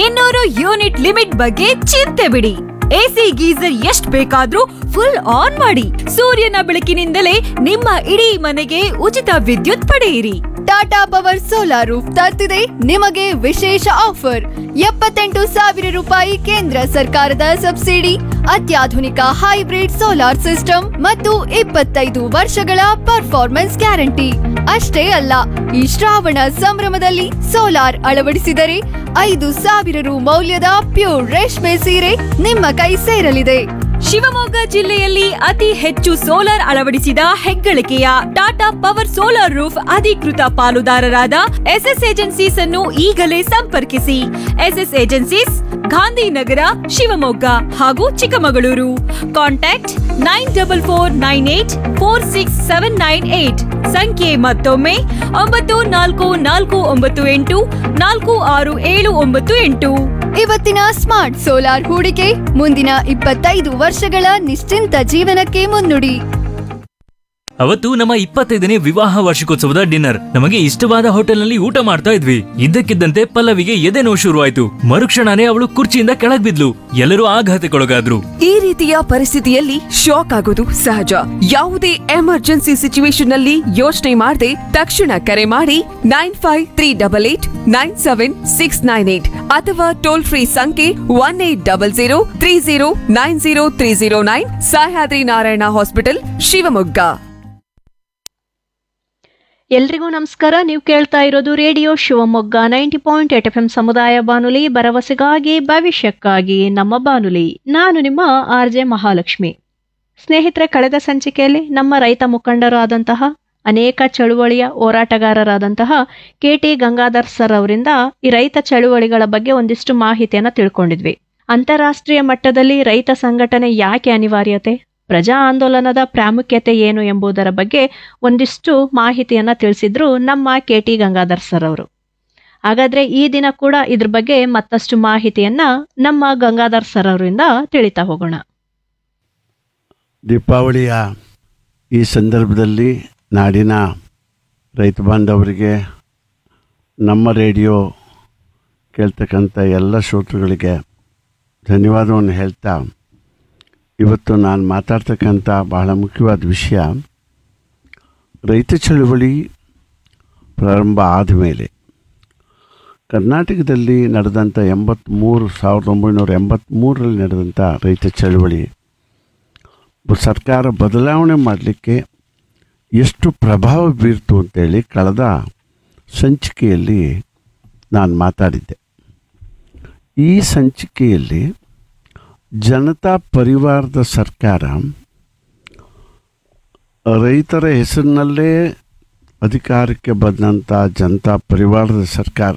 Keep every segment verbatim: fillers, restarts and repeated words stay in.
ಇನ್ನೂರು unit limit ಬಗ್ಗೆ ಚಿಂತೆ ಬಿಡಿ. ಎಸಿ ಗೀಸರ್ ಎಷ್ಟ್ ಬೇಕಾದ್ರೂ ಫುಲ್ ಆನ್ ಮಾಡಿ. ಸೂರ್ಯನ ಬೆಳಕಿನಿಂದಲೇ ನಿಮ್ಮ ಇಡೀ ಮನೆಗೆ ಉಚಿತ ವಿದ್ಯುತ್ ಪಡೆಯಿರಿ. ಟಾಟಾ ಪವರ್ ಸೋಲಾರ್ ರೂಫ್ ತರ್ತಿದೆ ನಿಮಗೆ ವಿಶೇಷ ಆಫರ್. ಎಪ್ಪತ್ತೆಂಟು ಸಾವಿರ ರೂಪಾಯಿ ಕೇಂದ್ರ ಸರ್ಕಾರದ ಸಬ್ಸಿಡಿ, ಅತ್ಯಾಧುನಿಕ ಹೈಬ್ರಿಡ್ ಸೋಲಾರ್ ಸಿಸ್ಟಮ್ ಮತ್ತು ಇಪ್ಪತ್ತೈದು ವರ್ಷಗಳ ಪರ್ಫಾರ್ಮೆನ್ಸ್ ಗ್ಯಾರಂಟಿ. ಅಷ್ಟೇ ಅಲ್ಲ, ಈ ಶ್ರಾವಣ ಸಂಭ್ರಮದಲ್ಲಿ ಸೋಲಾರ್ ಅಳವಡಿಸಿದರೆ ಐದು ಸಾವಿರ ರು ಮೌಲ್ಯದ ಪ್ಯೂರ್ ರೇಷ್ಮೆ ಸೀರೆ ನಿಮ್ಮ ಕೈ ಸೇರಲಿದೆ. ಶಿವಮೊಗ್ಗ ಜಿಲ್ಲೆಯಲ್ಲಿ ಅತಿ ಹೆಚ್ಚು ಸೋಲಾರ್ ಅಳವಡಿಸಿದ ಹೆಗ್ಗಳಿಕೆಯ ಟಾಟಾ ಪವರ್ ಸೋಲಾರ್ ರೂಫ್ ಅಧಿಕೃತ ಪಾಲುದಾರರಾದ ಎಸ್ಎಸ್ ಏಜೆನ್ಸೀಸ್ ಅನ್ನು ಈಗಲೇ ಸಂಪರ್ಕಿಸಿ. ಎಸ್ಎಸ್ ಏಜೆನ್ಸೀಸ್, ಗಾಂಧಿನಗರ, ಶಿವಮೊಗ್ಗ ಹಾಗೂ Chikkamagaluru. Contact nine double four nine eight four six seven nine eight. ಸಂಖ್ಯೆ ಮತ್ತೊಮ್ಮೆ ಒಂಬತ್ತು ನಾಲ್ಕು ನಾಲ್ಕು ಒಂಬತ್ತು ಎಂಟು ನಾಲ್ಕು ಆರು ಏಳು ಒಂಬತ್ತು ಎಂಟು. ಇವತ್ತಿನ ಸ್ಮಾರ್ಟ್ ಸೋಲಾರ್ ಹೂಡಿಕೆ ಮುಂದಿನ ಇಪ್ಪತ್ತೈದು ವರ್ಷಗಳ ನಿಶ್ಚಿಂತ ಜೀವನಕ್ಕೆ ಮುನ್ನುಡಿ. ಅವತ್ತು ನಮ್ಮ ಇಪ್ಪತ್ತೈದನೇ ವಿವಾಹ ವಾರ್ಷಿಕೋತ್ಸವದ ಡಿನ್ನರ್. ನಮಗೆ ಇಷ್ಟವಾದ ಹೋಟೆಲ್ನಲ್ಲಿ ಊಟ ಮಾಡ್ತಾ ಇದ್ವಿ. ಇದ್ದಕ್ಕಿದ್ದಂತೆ ಪಲ್ಲವಿಗೆ ಎದೆ ನೋವು ಶುರುವಾಯ್ತು. ಮರುಕ್ಷಣನೇ ಅವಳು ಕುರ್ಚಿಯಿಂದ ಕೆಳಗ್ ಬಿದ್ಲು. ಎಲ್ಲರೂ ಆಘಾತಕ್ಕೊಳಗಾದ್ರು. ಈ ರೀತಿಯ ಪರಿಸ್ಥಿತಿಯಲ್ಲಿ ಶಾಕ್ ಆಗೋದು ಸಹಜ. ಯಾವುದೇ ಎಮರ್ಜೆನ್ಸಿ ಸಿಚುವೇಶನ್ ನಲ್ಲಿ ಯೋಚನೆ ಮಾಡದೆ ತಕ್ಷಣ ಕರೆ ಮಾಡಿ nine five three double eight nine seven six nine eight ಅಥವಾ ಟೋಲ್ ಫ್ರೀ ಸಂಖ್ಯೆ one eight double zero three zero nine zero three zero nine. Sahyadri Narayana hospital, Shivamogga. ಎಲ್ರಿಗೂ ನಮಸ್ಕಾರ. ನೀವು ಕೇಳ್ತಾ ಇರೋದು radio Shivamogga ninety point eight F M ಸಮುದಾಯ ಬಾನುಲಿ, ಭರವಸೆಗಾಗಿ ಭವಿಷ್ಯಕ್ಕಾಗಿ ನಮ್ಮ ಬಾನುಲಿ. ನಾನು ನಿಮ್ಮ ಆರ್ ಜೆ ಮಹಾಲಕ್ಷ್ಮಿ. ಸ್ನೇಹಿತರೆ, ಕಳೆದ ಸಂಚಿಕೆಯಲ್ಲಿ ನಮ್ಮ ರೈತ ಮುಖಂಡರು ಆದಂತಹ, ಅನೇಕ ಚಳುವಳಿಯ ಹೋರಾಟಗಾರರಾದಂತಹ ಕೆ ಟಿ ಗಂಗಾಧರ್ ಸರ್ ಅವರಿಂದ ಈ ರೈತ ಚಳುವಳಿಗಳ ಬಗ್ಗೆ ಒಂದಿಷ್ಟು ಮಾಹಿತಿಯನ್ನು ತಿಳ್ಕೊಂಡಿದ್ವಿ. ಅಂತಾರಾಷ್ಟ್ರೀಯ ಮಟ್ಟದಲ್ಲಿ ರೈತ ಸಂಘಟನೆ ಯಾಕೆ ಅನಿವಾರ್ಯತೆ, ಪ್ರಜಾ ಆಂದೋಲನದ ಪ್ರಾಮುಖ್ಯತೆ ಏನು ಎಂಬುದರ ಬಗ್ಗೆ ಒಂದಿಷ್ಟು ಮಾಹಿತಿಯನ್ನ ತಿಳಿಸಿದ್ರು ನಮ್ಮ ಕೆ ಟಿ ಗಂಗಾಧರ್ ಸರ್ ಅವರು. ಹಾಗಾದ್ರೆ ಈ ದಿನ ಕೂಡ ಇದ್ರ ಬಗ್ಗೆ ಮತ್ತಷ್ಟು ಮಾಹಿತಿಯನ್ನ ನಮ್ಮ ಗಂಗಾಧರ್ ಸರ್ ಅವರಿಂದ ತಿಳಿತಾ ಹೋಗೋಣ. ದೀಪಾವಳಿಯ ಈ ಸಂದರ್ಭದಲ್ಲಿ ನಾಡಿನ ರೈತ ಬಾಂಧವರಿಗೆ, ನಮ್ಮ ರೇಡಿಯೋ ಕೇಳ್ತಕ್ಕಂಥ ಎಲ್ಲ ಶ್ರೋತೃಗಳಿಗೆ ಧನ್ಯವಾದವನ್ನು ಹೇಳ್ತಾ, ಇವತ್ತು ನಾನು ಮಾತಾಡ್ತಕ್ಕಂಥ ಬಹಳ ಮುಖ್ಯವಾದ ವಿಷಯ, ರೈತ ಚಳುವಳಿ ಪ್ರಾರಂಭ ಆದಮೇಲೆ ಕರ್ನಾಟಕದಲ್ಲಿ ನಡೆದಂಥ ಎಂಬತ್ತ್ಮೂರು ಸಾವಿರದ ಒಂಬೈನೂರ ಎಂಬತ್ತ್ಮೂರರಲ್ಲಿ ನಡೆದಂಥ ರೈತ ಚಳುವಳಿ ಸರ್ಕಾರ ಬದಲಾವಣೆ ಮಾಡಲಿಕ್ಕೆ ಎಷ್ಟು ಪ್ರಭಾವ ಬೀರ್ತು ಅಂತೇಳಿ ಕಳೆದ ಸಂಚಿಕೆಯಲ್ಲಿ ನಾನು ಮಾತಾಡಿದ್ದೆ. ಈ ಸಂಚಿಕೆಯಲ್ಲಿ ಜನತಾ ಪರಿವಾರದ ಸರ್ಕಾರ ರೈತರ ಹೆಸರಿನಲ್ಲೇ ಅಧಿಕಾರಕ್ಕೆ ಬಂದಂಥ ಜನತಾ ಪರಿವಾರದ ಸರ್ಕಾರ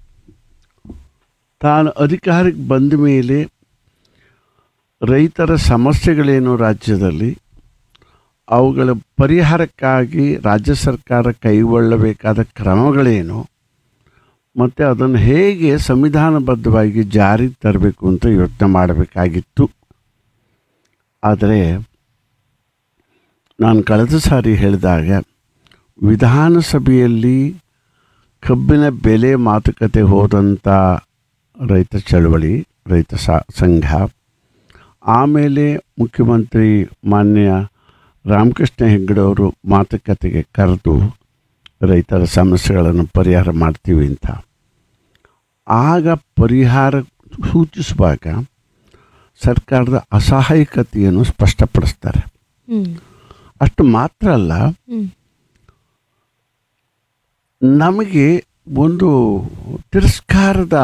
ತಾನು ಅಧಿಕಾರಕ್ಕೆ ಬಂದ ಮೇಲೆ ರೈತರ ಸಮಸ್ಯೆಗಳೇನು ರಾಜ್ಯದಲ್ಲಿ, ಅವುಗಳ ಪರಿಹಾರಕ್ಕಾಗಿ ರಾಜ್ಯ ಸರ್ಕಾರ ಕೈಗೊಳ್ಳಬೇಕಾದ ಕ್ರಮಗಳೇನು ಮತ್ತು ಅದನ್ನು ಹೇಗೆ ಸಂವಿಧಾನಬದ್ಧವಾಗಿ ಜಾರಿಗೆ ತರಬೇಕು ಅಂತ ಯೋಚನೆ ಮಾಡಬೇಕಾಗಿತ್ತು. ಆದರೆ ನಾನು ಕಳೆದ ಸಾರಿ ಹೇಳಿದಾಗ ವಿಧಾನಸಭೆಯಲ್ಲಿ ಕಬ್ಬಿನ ಬೆಲೆ ಮಾತುಕತೆ ಹೋದಂಥ ರೈತ ಚಳವಳಿ, ರೈತ ಸಂಘ, ಆಮೇಲೆ ಮುಖ್ಯಮಂತ್ರಿ ಮಾನ್ಯ ರಾಮಕೃಷ್ಣ ಹೆಗಡೆ ಅವರು ಮಾತುಕತೆಗೆ ಕರೆದು ರೈತರ ಸಮಸ್ಯೆಗಳನ್ನು ಪರಿಹಾರ ಮಾಡ್ತೀವಿ ಅಂತ, ಆಗ ಪರಿಹಾರ ಸೂಚಿಸುವಾಗ ಸರ್ಕಾರದ ಅಸಹಾಯಕತೆಯನ್ನು ಸ್ಪಷ್ಟಪಡಿಸ್ತಾರೆ. ಅಷ್ಟು ಮಾತ್ರ ಅಲ್ಲ, ನಮಗೆ ಒಂದು ತಿರಸ್ಕಾರದ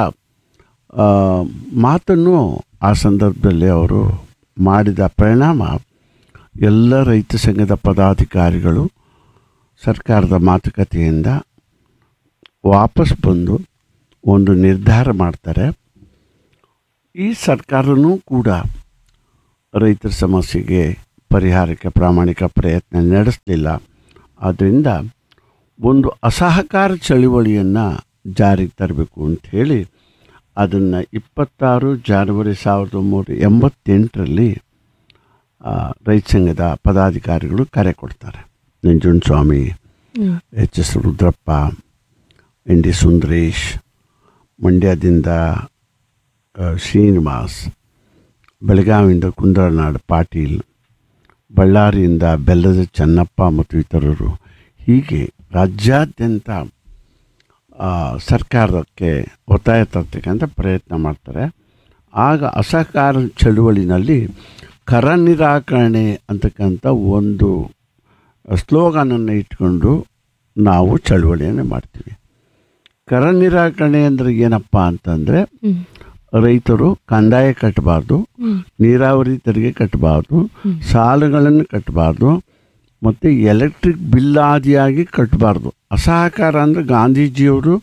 ಮಾತನ್ನು ಆ ಸಂದರ್ಭದಲ್ಲಿ ಅವರು ಮಾಡಿದ ಪರಿಣಾಮ ಎಲ್ಲ ರೈತ ಸಂಘದ ಪದಾಧಿಕಾರಿಗಳು ಸರ್ಕಾರದ ಮಾತುಕತೆಯಿಂದ ವಾಪಸ್ ಬಂದು ಒಂದು ನಿರ್ಧಾರ ಮಾಡ್ತಾರೆ. ಈ ಸರ್ಕಾರನೂ ಕೂಡ ರೈತರ ಸಮಸ್ಯೆಗೆ ಪರಿಹಾರಕ್ಕೆ ಪ್ರಾಮಾಣಿಕ ಪ್ರಯತ್ನ ನಡೆಸಲಿಲ್ಲ. ಆದ್ದರಿಂದ ಒಂದು ಅಸಹಕಾರ ಚಳುವಳಿಯನ್ನು ಜಾರಿಗೆ ತರಬೇಕು ಅಂಥೇಳಿ ಅದನ್ನು ಇಪ್ಪತ್ತಾರು ಜಾನ್ವರಿ ಸಾವಿರದ ಒಂಬೈನೂರ ಎಂಬತ್ತೆಂಟರಲ್ಲಿ ರೈತ ಸಂಘದ ಪದಾಧಿಕಾರಿಗಳು ಕರೆ ಕೊಡ್ತಾರೆ. Nanjundaswamy, H S Rudrappa, N D Sundaresh, ಮಂಡ್ಯದಿಂದ ಆ, ಶ್ರೀನಿವಾಸ್, ಬೆಳಗಾವಿಯಿಂದ ಕುಂದರನಾಡ್ ಪಾಟೀಲ್, ಬಳ್ಳಾರಿಯಿಂದ ಬೆಲ್ಲದ ಚೆನ್ನಪ್ಪ ಮತ್ತು ಇತರರು, ಹೀಗೆ ರಾಜ್ಯಾದ್ಯಂತ ಆ, ಸರ್ಕಾರಕ್ಕೆ ಒತ್ತಾಯ ತರ್ತಕ್ಕಂಥ ಪ್ರಯತ್ನ ಮಾಡ್ತಾರೆ. ಆಗ ಅಸಹಕಾರ ಚಳುವಳಿನಲ್ಲಿ ಕರ ನಿರಾಕರಣೆ ಅಂತಕ್ಕಂಥ ಒಂದು ಸ್ಲೋಗನನ್ನು ಇಟ್ಕೊಂಡು ನಾವು ಚಳುವಳಿಯನ್ನು ಮಾಡ್ತೀವಿ. ಕರ ನಿರಾಕರಣೆ ಅಂದರೆ ಏನಪ್ಪ ಅಂತಂದರೆ, ರೈತರು ಕಂದಾಯ ಕಟ್ಟಬಾರ್ದು, ನೀರಾವರಿ ತೆರಿಗೆ ಕಟ್ಟಬಾರ್ದು, ಸಾಲಗಳನ್ನು ಕಟ್ಟಬಾರ್ದು, ಮತ್ತು ಎಲೆಕ್ಟ್ರಿಕ್ ಬಿಲ್ ಆದಿಯಾಗಿ ಕಟ್ಟಬಾರ್ದು. ಅಸಹಕಾರ ಅಂದರೆ ಗಾಂಧೀಜಿಯವರು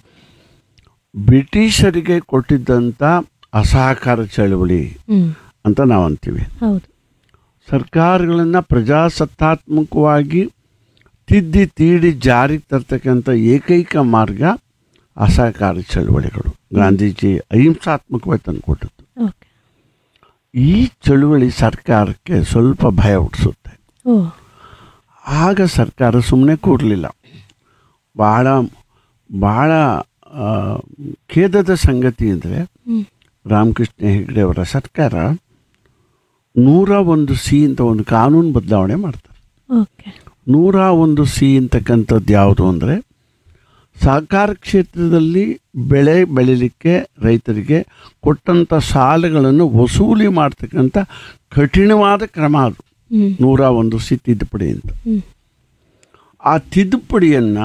ಬ್ರಿಟಿಷರಿಗೆ ಕೊಟ್ಟಿದ್ದಂಥ ಅಸಹಕಾರ ಚಳವಳಿ ಅಂತ ನಾವು ಅಂತೀವಿ. ಸರ್ಕಾರಗಳನ್ನು ಪ್ರಜಾಸತ್ತಾತ್ಮಕವಾಗಿ ತಿದ್ದಿ ತೀಡಿ ಜಾರಿಗೆ ತರ್ತಕ್ಕಂಥ ಏಕೈಕ ಮಾರ್ಗ ಅಸಹಕಾರ ಚಳುವಳಿಗಳು. ಗಾಂಧೀಜಿ ಅಹಿಂಸಾತ್ಮಕವಾಗಿ ತಂದುಕೊಟ್ಟದ್ದು. ಈ ಚಳುವಳಿ ಸರ್ಕಾರಕ್ಕೆ ಸ್ವಲ್ಪ ಭಯ ಹುಟ್ಟಿಸುತ್ತೆ. ಆಗ ಸರ್ಕಾರ ಸುಮ್ಮನೆ ಕೂರಲಿಲ್ಲ. ಭಾಳ ಭಾಳ ಖೇದದ ಸಂಗತಿ ಅಂದರೆ, ರಾಮಕೃಷ್ಣ ಹೆಗಡೆ ಅವರ ಸರ್ಕಾರ ನೂರ ಒಂದು ಸಿ ಅಂತ ಒಂದು ಕಾನೂನು ಬದಲಾವಣೆ ಮಾಡ್ತಾರೆ. ನೂರ ಒಂದು ಸಿ ಅಂತಕ್ಕಂಥದ್ದು ಯಾವುದು ಅಂದರೆ, ಸಹಕಾರ ಕ್ಷೇತ್ರದಲ್ಲಿ ಬೆಳೆ ಬೆಳೀಲಿಕ್ಕೆ ರೈತರಿಗೆ ಕೊಟ್ಟಂಥ ಸಾಲಗಳನ್ನು ವಸೂಲಿ ಮಾಡ್ತಕ್ಕಂಥ ಕಠಿಣವಾದ ಕ್ರಮ ಅದು ನೂರ ಒಂದು ಸಿ ತಿದ್ದುಪಡಿ ಅಂತ. ಆ ತಿದ್ದುಪಡಿಯನ್ನು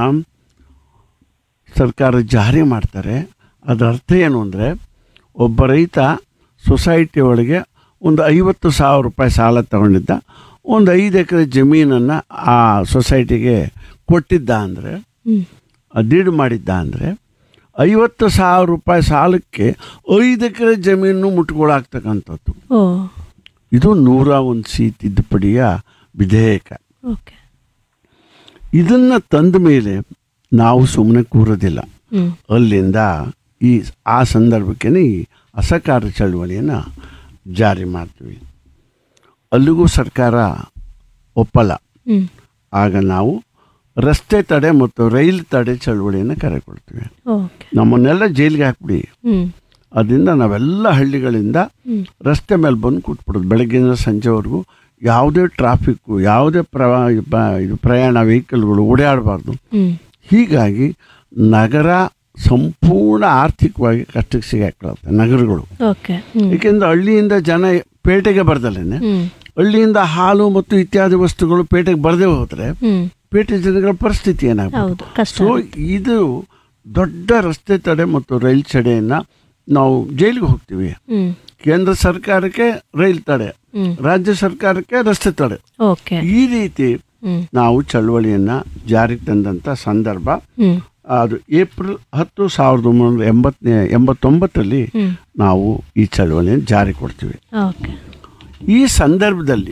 ಸರ್ಕಾರ ಜಾರಿ ಮಾಡ್ತಾರೆ. ಅದರ ಅರ್ಥ ಏನು ಅಂದರೆ, ಒಬ್ಬ ರೈತ ಸೊಸೈಟಿ ಒಳಗೆ ಒಂದು ಐವತ್ತು ಸಾವಿರ ರೂಪಾಯಿ ಸಾಲ ತಗೊಂಡಿದ್ದ, ಒಂದು ಐದು ಎಕರೆ ಜಮೀನನ್ನು ಆ ಸೊಸೈಟಿಗೆ ಕೊಟ್ಟಿದ್ದ ಅಂದರೆ, ದೀಡು ಮಾಡಿದ್ದ ಅಂದರೆ, ಐವತ್ತು ಸಾವಿರ ರೂಪಾಯಿ ಸಾಲಕ್ಕೆ ಐದು ಎಕರೆ ಜಮೀನು ಮುಟ್ಕೊಳಾಗ್ತಕ್ಕಂಥದ್ದು. ಇದು ನೂರ ಒಂದು ಸಿ ತಿದ್ದುಪಡಿಯ ವಿಧೇಯಕ. ಇದನ್ನು ತಂದ ಮೇಲೆ ನಾವು ಸುಮ್ಮನೆ ಕೂರೋದಿಲ್ಲ. ಅಲ್ಲಿಂದ ಈ ಆ ಸಂದರ್ಭಕ್ಕೆ ಈ ಅಸಹಕಾರ ಚಳವಳಿಯನ್ನು ಜಾರಿ ಮಾಡ್ತೀವಿ. ಅಲ್ಲಿಗೂ ಸರ್ಕಾರ ಒಪ್ಪಲ್ಲ. ಆಗ ನಾವು ರಸ್ತೆ ತಡೆ ಮತ್ತು ರೈಲು ತಡೆ ಚಳವಳಿಯನ್ನು ಕರೆಕೊಳ್ತೀವಿ. ನಮ್ಮನ್ನೆಲ್ಲ ಜೈಲಿಗೆ ಹಾಕ್ಬಿಡಿ. ಅದರಿಂದ ನಾವೆಲ್ಲ ಹಳ್ಳಿಗಳಿಂದ ರಸ್ತೆ ಮೇಲೆ ಬಂದು ಕೂತ್ಬಿಡೋದು. ಬೆಳಗ್ಗಿನ ಸಂಜೆವರೆಗೂ ಯಾವುದೇ ಟ್ರಾಫಿಕ್ಕು, ಯಾವುದೇ ಪ್ರವಾ ಇದು ಪ್ರಯಾಣ ವೆಹಿಕಲ್ಗಳು ಓಡಾಡಬಾರ್ದು. ಹೀಗಾಗಿ ನಗರ ಸಂಪೂರ್ಣ ಆರ್ಥಿಕವಾಗಿ ಕಷ್ಟಕ್ಕೆ ಸಿಗಾಕೊಳ್ಳುತ್ತೆ ನಗರಗಳು. ಏಕೆಂದರೆ ಹಳ್ಳಿಯಿಂದ ಜನ ಪೇಟೆಗೆ ಬರ್ದಲೇನೆ, ಹಳ್ಳಿಯಿಂದ ಹಾಲು ಮತ್ತು ಇತ್ಯಾದಿ ವಸ್ತುಗಳು ಪೇಟೆಗೆ ಬರದೇ ಹೋದರೆ ಪೇಟೆ ಜನಗಳ ಪರಿಸ್ಥಿತಿ ಏನಾಗುತ್ತೆ. ಸೊ ಇದು ದೊಡ್ಡ ರಸ್ತೆ ತಡೆ ಮತ್ತು ರೈಲು ತಡೆಯನ್ನು ನಾವು ಜೈಲಿಗೆ ಹೋಗ್ತೀವಿ. ಕೇಂದ್ರ ಸರ್ಕಾರಕ್ಕೆ ರೈಲು ತಡೆ, ರಾಜ್ಯ ಸರ್ಕಾರಕ್ಕೆ ರಸ್ತೆ ತಡೆ. ಈ ರೀತಿ ನಾವು ಚಳವಳಿಯನ್ನ ಜಾರಿಗೆ ತಂದಂತ ಸಂದರ್ಭ ಅದು ಏಪ್ರಿಲ್ ಹತ್ತು ಸಾವಿರದ ಒಂಬೈನೂರ ಎಂಬತ್ತನೇ ಎಂಬತ್ತೊಂಬತ್ತರಲ್ಲಿ ನಾವು ಈ ಚಳವಳಿಯನ್ನು ಜಾರಿ ಕೊಡ್ತೀವಿ. ಈ ಸಂದರ್ಭದಲ್ಲಿ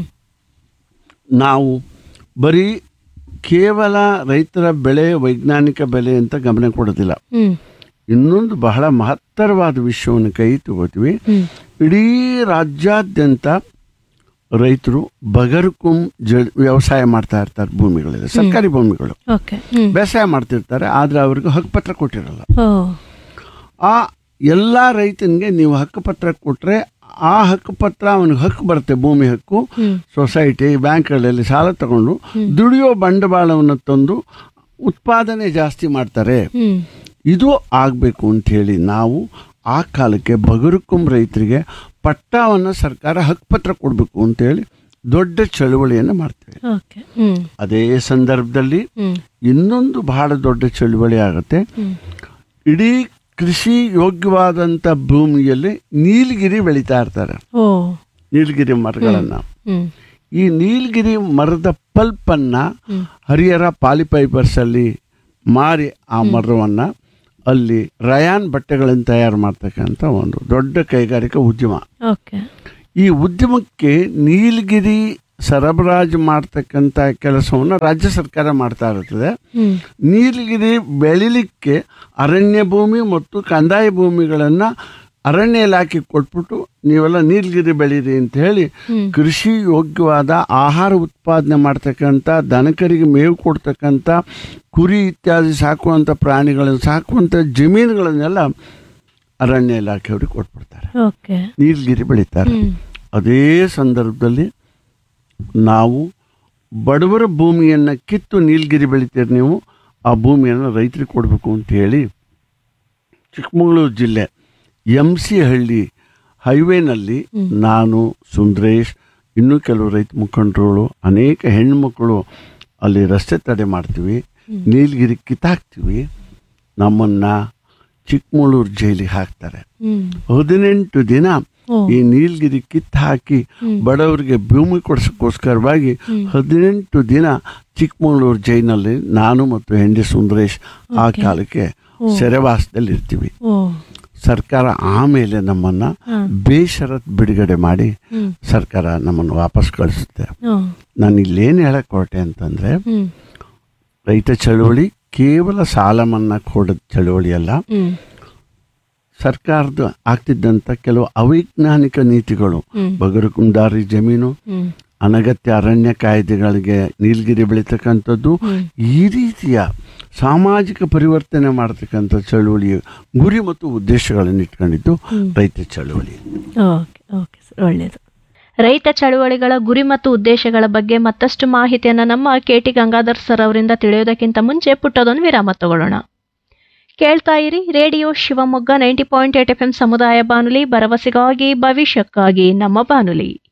ನಾವು ಬರೀ ಕೇವಲ ರೈತರ ಬೆಳೆ ವೈಜ್ಞಾನಿಕ ಬೆಲೆ ಅಂತ ಗಮನ ಕೊಡೋದಿಲ್ಲ. ಇನ್ನೊಂದು ಬಹಳ ಮಹತ್ತರವಾದ ವಿಷಯವನ್ನು ಕೈ ತಗೋತೀವಿ. ಇಡೀ ರಾಜ್ಯಾದ್ಯಂತ ರೈತರು ಬಗರ್ಕುಂ ಜ ವ್ಯವಸಾಯ ಮಾಡ್ತಾ ಇರ್ತಾರೆ. ಭೂಮಿಗಳಿದೆ, ಸರ್ಕಾರಿ ಭೂಮಿಗಳು ಬೇಸಾಯ ಮಾಡ್ತಿರ್ತಾರೆ, ಆದರೆ ಅವ್ರಿಗೆ ಹಕ್ಕುಪತ್ರ ಕೊಟ್ಟಿರಲ್ಲ. ಆ ಎಲ್ಲ ರೈತನಿಗೆ ನೀವು ಹಕ್ಕುಪತ್ರ ಕೊಟ್ಟರೆ ಆ ಹಕ್ಕುಪತ್ರ ಅವನಿಗೆ ಹಕ್ಕು ಬರುತ್ತೆ. ಭೂಮಿ ಹಕ್ಕು, ಸೊಸೈಟಿ, ಬ್ಯಾಂಕ್ಗಳಲ್ಲಿ ಸಾಲ ತಗೊಂಡು ದುಡಿಯೋ ಬಂಡವಾಳವನ್ನು ತಂದು ಉತ್ಪಾದನೆ ಜಾಸ್ತಿ ಮಾಡ್ತಾರೆ. ಇದು ಆಗಬೇಕು ಅಂಥೇಳಿ ನಾವು ಆ ಕಾಲಕ್ಕೆ ಬಗರುಕುಂ ರೈತರಿಗೆ ಪಟ್ಟಾವನ್ನು ಸರ್ಕಾರ ಹಕ್ಕುಪತ್ರ ಕೊಡಬೇಕು ಅಂತೇಳಿ ದೊಡ್ಡ ಚಳುವಳಿಯನ್ನು ಮಾಡ್ತೇವೆ. ಅದೇ ಸಂದರ್ಭದಲ್ಲಿ ಇನ್ನೊಂದು ಬಹಳ ದೊಡ್ಡ ಚಳುವಳಿ ಆಗುತ್ತೆ. ಇಡೀ ಕೃಷಿ ಯೋಗ್ಯವಾದಂಥ ಭೂಮಿಯಲ್ಲಿ ನೀಲಗಿರಿ ಬೆಳೀತಾ ಇರ್ತಾರೆ. ನೀಲಗಿರಿ ಮರಗಳನ್ನು, ಈ ನೀಲಗಿರಿ ಮರದ ಪಲ್ಪನ್ನು ಹರಿಹರ ಪಾಲಿಫೈಬರ್ಸ್ ಅಲ್ಲಿ ಮಾರಿ ಆ ಮರವನ್ನು ಅಲ್ಲಿ ರಯಾನ್ ಬಟ್ಟೆಗಳನ್ನು ತಯಾರು ಮಾಡ್ತಕ್ಕಂಥ ಒಂದು ದೊಡ್ಡ ಕೈಗಾರಿಕಾ ಉದ್ಯಮ. ಈ ಉದ್ಯಮಕ್ಕೆ ನೀಲಗಿರಿ ಸರಬರಾಜು ಮಾಡ್ತಕ್ಕಂಥ ಕೆಲಸವನ್ನು ರಾಜ್ಯ ಸರ್ಕಾರ ಮಾಡ್ತಾ ಇರ್ತದೆ. ನೀಲಗಿರಿ ಬೆಳಿಲಿಕ್ಕೆ ಅರಣ್ಯ ಭೂಮಿ ಮತ್ತು ಕಂದಾಯ ಭೂಮಿಗಳನ್ನು ಅರಣ್ಯ ಇಲಾಖೆ ಕೊಟ್ಬಿಟ್ಟು ನೀವೆಲ್ಲ ನೀಲಗಿರಿ ಬೆಳೀರಿ ಅಂತ ಹೇಳಿ ಕೃಷಿ ಯೋಗ್ಯವಾದ ಆಹಾರ ಉತ್ಪಾದನೆ ಮಾಡ್ತಕ್ಕಂಥ, ದನಕರಿಗೆ ಮೇವು ಕೊಡ್ತಕ್ಕಂಥ, ಕುರಿ ಇತ್ಯಾದಿ ಸಾಕುವಂಥ ಪ್ರಾಣಿಗಳನ್ನು ಸಾಕುವಂಥ ಜಮೀನುಗಳನ್ನೆಲ್ಲ ಅರಣ್ಯ ಇಲಾಖೆಯವ್ರಿಗೆ ಕೊಟ್ಬಿಡ್ತಾರೆ, ಓಕೆ. ನೀಲಗಿರಿ ಬೆಳೀತಾರೆ. ಹ್ಮ್. ಅದೇ ಸಂದರ್ಭದಲ್ಲಿ ನಾವು ಬಡವರ ಭೂಮಿಯನ್ನು ಕಿತ್ತು ನೀಲಗಿರಿ ಬೆಳಿತೀರಿ ನೀವು, ಆ ಭೂಮಿಯನ್ನು ರೈತರಿಗೆ ಕೊಡಬೇಕು ಅಂತ ಹೇಳಿ ಚಿಕ್ಕಮಗಳೂರು ಜಿಲ್ಲೆ ಎಂ ಸಿ ಹಳ್ಳಿ ಹೈವೇನಲ್ಲಿ ನಾನು, ಸುಂದರೇಶ್, ಇನ್ನೂ ಕೆಲವು ರೈತ ಮುಖಂಡರುಗಳು, ಅನೇಕ ಹೆಣ್ಣುಮಕ್ಕಳು ಅಲ್ಲಿ ರಸ್ತೆ ತಡೆ ಮಾಡ್ತೀವಿ, ನೀಲಗಿರಿ ಕಿತ್ತಾಕ್ತೀವಿ. ನಮ್ಮನ್ನು ಚಿಕ್ಕಮಗಳೂರು ಜೈಲಿಗೆ ಹಾಕ್ತಾರೆ. ಹದಿನೆಂಟು ದಿನ ಈ ನೀಲಗಿರಿ ಕಿತ್ತು ಹಾಕಿ ಬಡವರಿಗೆ ಭೂಮಿ ಕೊಡಿಸೋಕ್ಕೋಸ್ಕರವಾಗಿ ಹದಿನೆಂಟು ದಿನ ಚಿಕ್ಕಮಗಳೂರು ಜೈಲಿನಲ್ಲಿ ನಾನು ಮತ್ತು ಹೆಂಡಿ ಸುಂದರೇಶ್ ಆ ಕಾಲಕ್ಕೆ ಸೆರೆವಾಸದಲ್ಲಿ ಇರ್ತೀವಿ. ಸರ್ಕಾರ ಆಮೇಲೆ ನಮ್ಮನ್ನು ಬೇಷರತ್ ಬಿಡುಗಡೆ ಮಾಡಿ ಸರ್ಕಾರ ನಮ್ಮನ್ನು ವಾಪಸ್ ಕಳಿಸುತ್ತೆ. ನಾನು ಇಲ್ಲೇನು ಹೇಳಕ್ಕೆ ಹೊರಟೆ ಅಂತಂದರೆ, ರೈತ ಚಳವಳಿ ಕೇವಲ ಸಾಲ ಮನ್ನಾ ಕೊಡೋ ಚಳವಳಿ ಅಲ್ಲ. ಸರ್ಕಾರದ ಆಗ್ತಿದ್ದಂಥ ಕೆಲವು ಅವೈಜ್ಞಾನಿಕ ನೀತಿಗಳು, ಬಗರುಕುಂದಾರಿ ಜಮೀನು, ಅನಗತ್ಯ ಅರಣ್ಯ ಕಾಯ್ದೆಗಳಿಗೆ ನೀಲಗಿರಿ ಬೆಳೀತಕ್ಕಂಥದ್ದು, ಈ ರೀತಿಯ ಸಾಮಾಜಿಕ ಪರಿವರ್ತನೆ ಮಾಡತಕ್ಕಂಥ ಚಳುವಳಿಯ ಗುರಿ ಮತ್ತು ಉದ್ದೇಶಗಳನ್ನು ಇಟ್ಕೊಂಡಿದ್ದು ರೈತ ಚಳುವಳಿ. ಓಕೆ ಓಕೆ ಸರ್, ಒಳ್ಳೆಯದು. ರೈತ ಚಳುವಳಿಗಳ ಗುರಿ ಮತ್ತು ಉದ್ದೇಶಗಳ ಬಗ್ಗೆ ಮತ್ತಷ್ಟು ಮಾಹಿತಿಯನ್ನು ನಮ್ಮ ಕೆ ಟಿ ಗಂಗಾಧರ್ ಸರ್ ಅವರಿಂದ ತಿಳಿಯೋದಕ್ಕಿಂತ ಮುಂಚೆ ಪುಟ್ಟದೊಂದು ವಿರಾಮ ತಗೊಳ್ಳೋಣ. ಕೇಳ್ತಾ ಇರಿ radio Shivamogga ninety point eight F M ಸಮುದಾಯ ಬಾನುಲಿ, ಭರವಸೆಗಾಗಿ ಭವಿಷ್ಯಕ್ಕಾಗಿ ನಮ್ಮ ಬಾನುಲಿ.